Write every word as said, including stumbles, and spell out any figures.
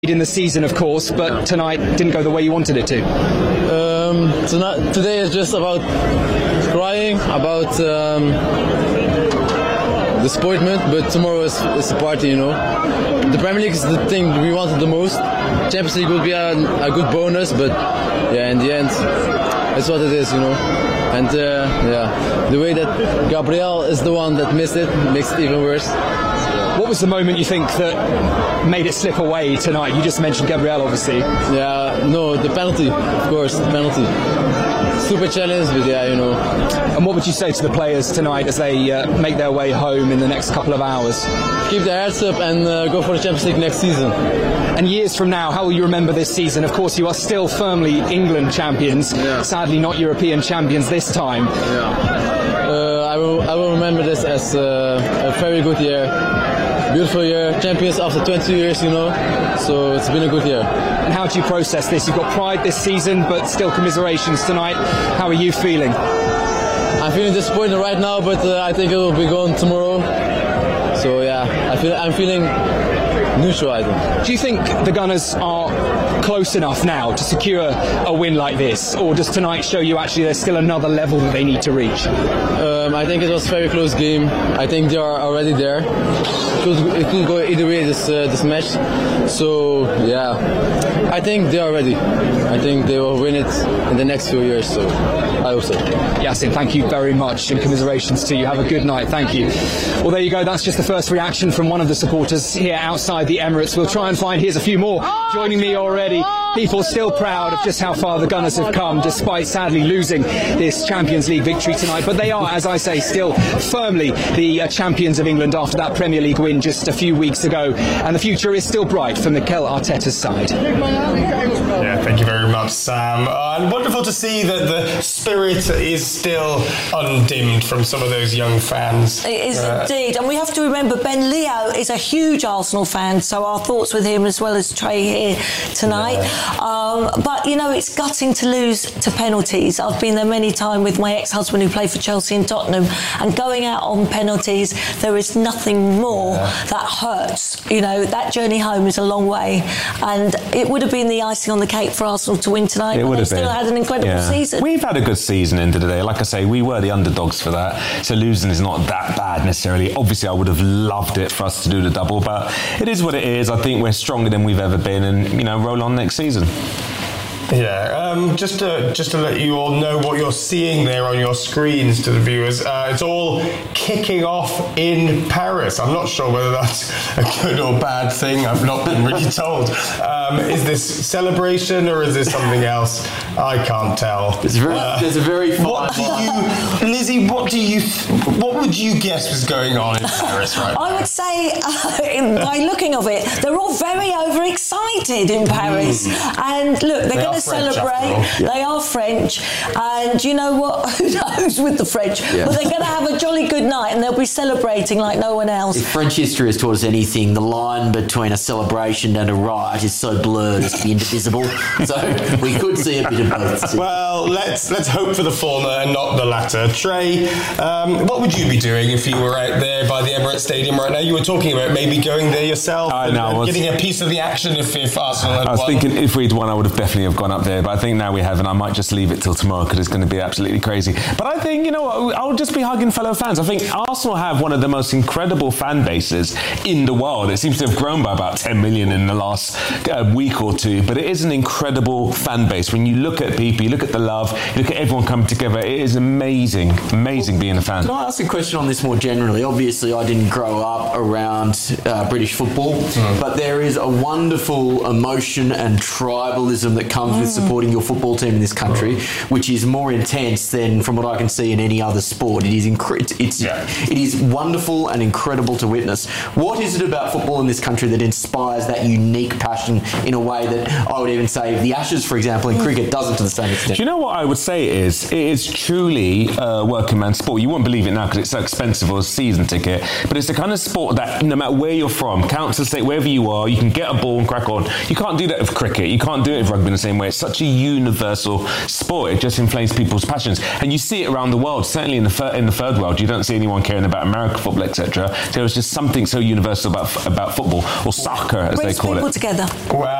in the season, of course, but tonight didn't go the way you wanted it to. Um, tonight, today is just about crying, about um, disappointment, but tomorrow is, is a party, you know. The Premier League is the thing we wanted the most. Champions League would be a, a good bonus, but yeah, in the end, it's what it is, you know. And uh, yeah, the way that Gabriel is the one that missed it makes it even worse. What was the moment you think that made it slip away tonight? You just mentioned Gabriel, obviously. Yeah, no, the penalty, of course, the penalty. Super challenge, but yeah, you know. And what would you say to the players tonight as they uh, make their way home in the next couple of hours? Keep their heads up and uh, go for the Champions League next season. And years from now, how will you remember this season? Of course, you are still firmly England champions. Yeah. Sadly, not European champions this time. Yeah. Uh, I will. I will remember this as uh, a very good year. Beautiful year, champions after twenty years, you know, so it's been a good year. And how do you process this? You've got pride this season, but still commiserations tonight. How are you feeling? I'm feeling disappointed right now, but uh, I think it will be gone tomorrow. So yeah, I feel I'm feeling neutral, I think. Do you think the Gunners are close enough now to secure a win like this, or does tonight show you actually there's still another level that they need to reach? Um, I think it was a very close game. I think they are already there. It could, it could go either way this uh, this match. So yeah, I think they are ready. I think they will win it in the next few years. So I hope so. Yasin, thank you very much, and commiserations to you. Have a good night. Thank you. Well, there you go. That's just the first reaction from one of the supporters here outside the Emirates. We'll try and find. Here's a few more joining me already. People still proud of just how far the Gunners have come, despite sadly losing this Champions League victory tonight. But they are, as I say, still firmly the uh, champions of England after that Premier League win just a few weeks ago. And the future is still bright for Mikel Arteta's side. Yeah, thank you very much, Sam. Uh, and wonderful to see that the spirit is still undimmed from some of those young fans. It is uh, indeed. And we have to remember Ben Leo is a huge Arsenal fan, so our thoughts with him as well as Trey here tonight. Yeah. Um, but, you know, it's gutting to lose to penalties. I've been there many times with my ex-husband who played for Chelsea and Tottenham, and going out on penalties, there is nothing more yeah. that hurts. You know, that journey home is a long way, and it would have been the icing on the cake for Arsenal to win tonight, it but would they have still been. had an incredible yeah. season. We've had a good season into today. Like I say, we were the underdogs for that, so losing is not that bad necessarily. Obviously, I would have loved it for us to do the double, but it is what it is. I think we're stronger than we've ever been, and, you know, roll on next season. Yeah, um, just to just to let you all know what you're seeing there on your screens to the viewers, uh, it's all kicking off in Paris. I'm not sure whether that's a good or bad thing. I've not been really told. Um, is this celebration or is this something else? I can't tell. It's very, uh, there's a very fine what do you, Lizzie? What do you? What would you guess was going on in Paris right now? I would say, uh, by looking of it, they're all very overexcited in Paris. Mm. And look, they're they going to celebrate. Yeah. They are French, and you know what? Who knows with the French? Yeah. But they're going to have a jolly good night, and they'll be celebrating like no one else. If French history has taught us anything, the line between a celebration and a riot is so blurred as to be indivisible. So we could see a bit of both. Well, let's let's hope for the former and not the latter. Trey, um, what would you be doing if you were out there by the Emirates Stadium right now? You were talking about maybe going there yourself I and, know, and was, getting a piece of the action if, if Arsenal had won. I was won. thinking if we'd won, I would have definitely have gone up there, but I think now we haven't. I might just leave it till tomorrow because it's going to be absolutely crazy. But I think, you know what, I'll just be hugging fellow fans. I think Arsenal have one of the most incredible fan bases in the world. It seems to have grown by about ten million in the last uh, week or two, but it is an incredible fan base. When you look at people, you look at the love, you look at everyone coming together, it is amazing, amazing being a fan. Can I ask a question on this more generally? Obviously, I didn't grow up around uh, British football, mm. but there is a wonderful emotion and tribalism that comes mm. with supporting your football team in this country, which is more intense than from what I can see in any other sport. It is incre- it's yeah. it is wonderful and incredible to witness. What is it about football in this country that inspires that unique passion in a way that I would even say the Ashes, for example, in cricket doesn't to the same extent? Do you know what I would say is it is truly a working man sport. You won't believe it now because it's so expensive for a season ticket, but it's the kind of sport that no matter where you're from, council state, wherever you are, you can get a ball and crack on. You can't do that with cricket. You can't do it with rugby in the same way. where it's such a universal sport. It just inflames people's passions, and you see it around the world. Certainly in the thir- in the third world, you don't see anyone caring about American football, et cetera. There was just something so universal about about football, or soccer as Brings they call people it. together. Well,